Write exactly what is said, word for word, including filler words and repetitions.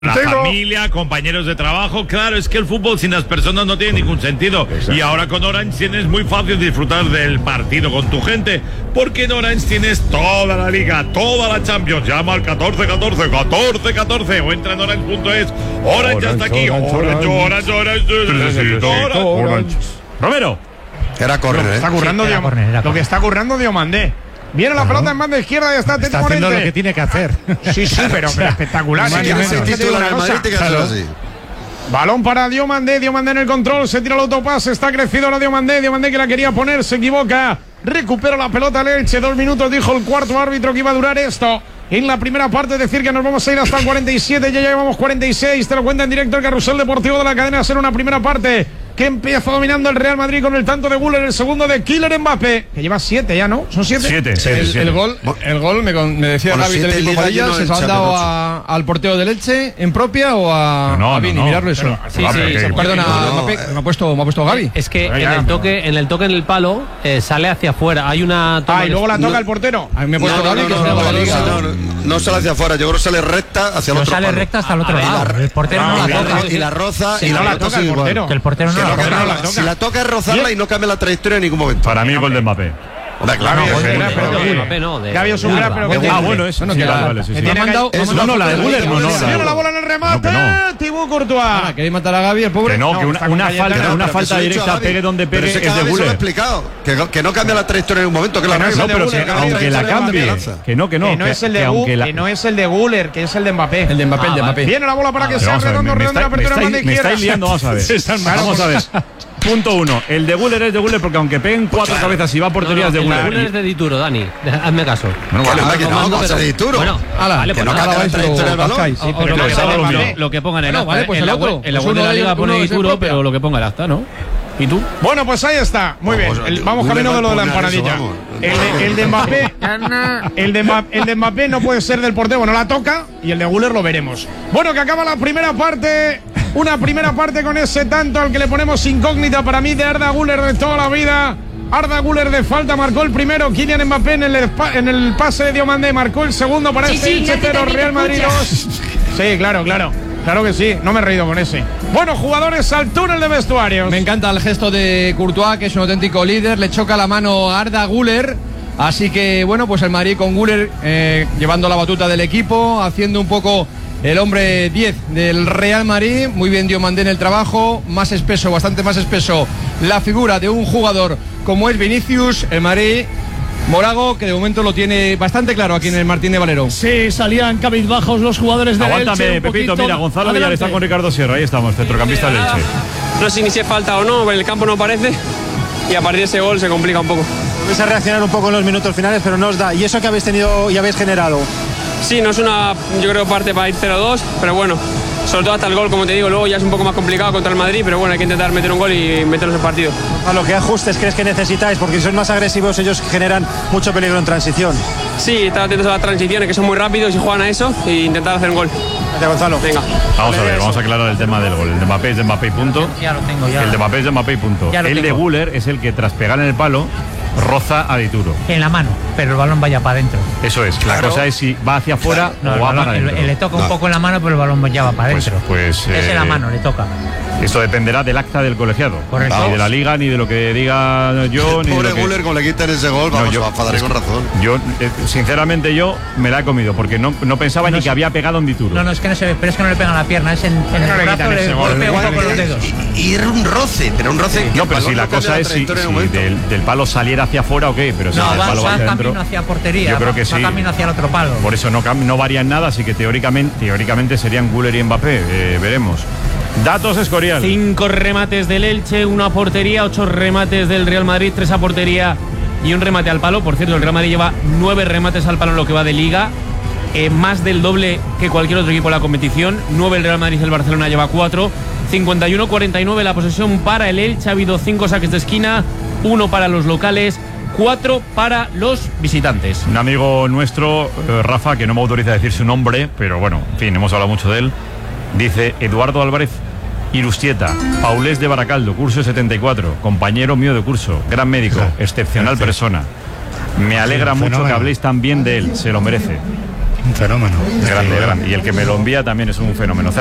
La familia, compañeros de trabajo, claro, es que el fútbol sin las personas no tiene ningún sentido. Exacto. Y ahora con Orange tienes muy fácil disfrutar del partido con tu gente, porque en Orange tienes toda la liga, toda la Champions. Llama al catorce catorce, catorce catorce o entra en orange punto es. Orange, Orange ya está aquí. Orange, Orange, Orange, Orange, Orange, Orange, Orange. Romero. Era correr, ¿eh? Está currando sí, Diom- correr, era lo que está currando Diomandé. Viene la pelota en banda izquierda y está Está haciendo lo que tiene que hacer. Sí, sí, pero, pero espectacular. Si quieres ser titular en Madrid, te quedas así. Balón para Diomandé, Diomandé en el control, se tira el autopase, está crecido la Diomandé, Diomandé que la quería poner, se equivoca, recupera la pelota el Elche, dos minutos dijo el cuarto árbitro que iba a durar esto. En la primera parte, decir que nos vamos a ir hasta el cuarenta y siete, ya llevamos cuarenta y seis, te lo cuenta en directo el Carrusel Deportivo de la cadena SER, una primera parte que empieza dominando el Real Madrid con el tanto de Güler, el segundo de Kylian Mbappé, que lleva siete ya, ¿no? ¿Son siete? Siete, siete, el, siete. el gol, el gol me, me decía bueno, Gaby del equipo Padilla, ¿se lo han dado a, al portero del Elche en propia o a, no, a Vini? no, no. Mirarlo eso. Pero, sí, va, sí, pero sí, que, perdona, no, no, Mbappé, me ha puesto, me ha puesto Gaby. Es que Pero en ya, el toque, en el toque en el palo eh, sale hacia afuera. Hay una toma Ah, y luego la toca no, el portero. A mí me ha puesto No, Gaby no, que no, se no, lo no, liga. no, no, no sale hacia afuera, yo creo que sale recta hacia el No otro sale palo. recta hasta el otro Ah, lado. la- El portero no, no y la la toca. ro- y la roza Sí, y no la la roza toca el igual. portero. Que el portero no Que la no, que toca. no, la toca. si la toca es rozarla Bien. y no cambia la trayectoria en ningún momento. Para mí, gol de Mbappé. Hombre, claro, Gaby, no, es no, que- no, pero no, que- Mbappé no, de- Gaby es un de crack, Alba. pero Bueno, que- Ah, bueno, eso Bueno, sí, que vale, la- vale, sí, que sí. tiene Me ha mandado- que- me ha No, mandado no, la de foto Güler no, no. de- Viene la bola en el remate. No, que no. Thibaut Courtois. Ah, ¿queréis matar a Gaby, el pobre? Que no, No, que una, está con una Cayetano. falta, No, una pero que falta se lo he dicho directa, a Gaby. pegue donde Pero pegue, ese es cada de vez se lo he Güler. explicado. Que, que no cambia la trayectoria en un momento, que la Que no es regla. el de No, pero Güler, si- que aunque la es el de cambie, Mbappé. que no, que no. que no es el de que Gu- aunque la- que no es el de Güler, que es el de Mbappé. El de Mbappé, el de Ah, Mbappé. Viene la bola para que Pero sea vamos a ver, redondo, me- me redondo la estáis- me apertura en banda estáis- me izquierda. estáis liando, vamos a ver. Claro, Vamos a ver. Punto uno. El de Güler es de Güler porque aunque peguen cuatro cabezas y va a No, porterías no, de el Güler. Güler es de Dituro, Dani. Hazme caso. Bueno, Que vale, no, vale. que no, Comando, vamos a pero- Dituro. Bueno, Ala, vale, que pues no nada, cambia la vais, trayectoria del lo balón. buscáis. O- o Pero lo que que salga ponga- lo lo- mío. lo que ponga en el Bueno, acta. vale, pues en el la otro. web- en la Pues web de uno la de liga ellos- pone uno es el Dituro, propio. pero lo que ponga el acta, ¿no? ¿Y tú? Bueno, pues ahí está. Muy bien. Vamos, El- vamos Güler camino va de a lo de la impugnar eso, empanadilla. vamos. El de, el de Mbappé. El de, Mbappé, el de Mbappé no puede ser del portero. Bueno, la toca. Y el de Güler lo veremos. Bueno, que acaba la primera parte. Una primera parte con ese tanto al que le ponemos incógnita para mí de Arda Güler de toda la vida. Arda Güler de falta marcó el primero. Kylian Mbappé en el, en el pase de Diomandé marcó el segundo para Sí, este sí, Elche Nati, cero, también Real te Madrid escuchas. dos. Sí, claro, claro. Claro que sí. No me he reído con ese. Bueno, jugadores al túnel de vestuarios. Me encanta el gesto de Courtois, que es un auténtico líder. Le choca la mano a Arda Güler. Así que, bueno, pues el Madrid con Güler eh, llevando la batuta del equipo, haciendo un poco el hombre diez del Real Madrid. Muy bien Diomandé en el trabajo. Más espeso, bastante más espeso la figura de un jugador como es Vinicius. El Madrid, Morago, que de momento lo tiene bastante claro aquí en el Martín de Valero. Sí, salían cabizbajos los jugadores del Elche. Aguántame, un Pepito. poquito. Mira, Gonzalo Villar está Adelante. con Ricardo Sierra. Ahí estamos, centrocampista del Elche. No sé ni si es falta o no, en el campo no parece. Y a partir de ese gol se complica un poco. Vais a reaccionar un poco en los minutos finales, pero no os da. ¿Y eso que habéis tenido y habéis generado? Sí, no es una, yo creo, parte para ir cero dos, pero bueno, sobre todo hasta el gol, como te digo, luego ya es un poco más complicado contra el Madrid, pero bueno, hay que intentar meter un gol y meternos en partido. A lo que ajustes crees que necesitáis, porque si sois más agresivos, ellos generan mucho peligro en transición. Sí, estar atentos a las transiciones, que son muy rápidos y juegan a eso, e intentar hacer un gol. Gracias, Gonzalo. Venga. Vamos a ver, vamos a aclarar el tema del gol. El de Mbappé es de Mbappé y punto. Ya lo tengo, ya. El de Mbappé es de Mbappé y punto. Ya lo El de tengo. Güler es el que tras pegar en el palo roza a Dituro. En la mano, pero el balón vaya para adentro. Eso es. La Claro. cosa es si va hacia afuera No, o el va balón- para el- adentro. le toca un No. poco en la mano, pero el balón ya va para Pues- adentro. pues, es en la eh, mano, le toca. Esto dependerá del acta del colegiado. Correcto. Ni de la liga, ni de lo que diga yo, ni de Pobre lo que... Güler, como le quiten ese gol, No, vamos, yo- a enfadar es con que razón. Yo, eh, sinceramente, yo me la he comido porque no, no pensaba No ni sé. que había pegado en Dituro. No, no, es que no se ve, pero es que no le pegan la pierna, es en, en no el le brazo, quitan le ese gol? golpea un Igual poco que- los dedos. Y era un roce, pero un roce. que No, el pero balón si la no cambia cosa es si, trayectoria en un si momento. del, del palo saliera hacia afuera, ok, pero si No, el va, palo va va hacia camino adentro. hacia portería, Yo creo que va, sí. va camino hacia el otro palo. Por eso no, cam- no varía en nada, así que teóricamente, teóricamente serían Güler y Mbappé. Eh, veremos. Datos Escorial. Cinco remates del Elche, una a portería, ocho remates del Real Madrid, tres a portería y un remate al palo. Por cierto, el Real Madrid lleva nueve remates al palo en lo que va de Liga, eh, más del doble que cualquier otro equipo de la competición. Nueve el Real Madrid, el Barcelona lleva cuatro. cincuenta y uno cuarenta y nueve la posesión para el Elche. Ha habido cinco saques de esquina, uno para los locales, cuatro para los visitantes. Un amigo nuestro, eh, Rafa, que no me autoriza a decir su nombre, pero bueno, en fin, hemos hablado mucho de él. Dice Eduardo Álvarez Irustieta, Paulés de Baracaldo, curso setenta y cuatro, compañero mío de curso, gran médico, excepcional persona. Me alegra Sí, mucho fenómeno. que habléis tan bien de él, se lo merece. Un fenómeno. Grande, grande. Y el que me lo envía también es un fenómeno.